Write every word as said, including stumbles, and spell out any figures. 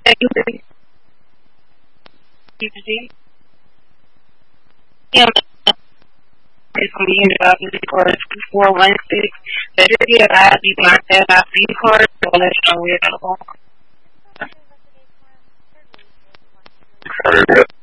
Yeah, it's million dollars for four one six. That should be a lot. You mark that out for your card. So let's know we're available.